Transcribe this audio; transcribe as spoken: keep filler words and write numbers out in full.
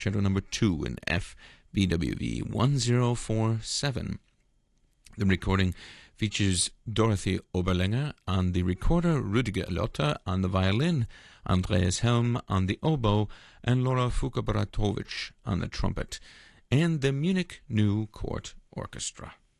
Concerto number two in F B W V one zero four seven. The recording features Dorothy Oberlänger on the recorder, Rüdiger Lotter on the violin, Andreas Helm on the oboe, and Laura Fuka-Bratowicz on the trumpet, and the Munich New Court Orchestra.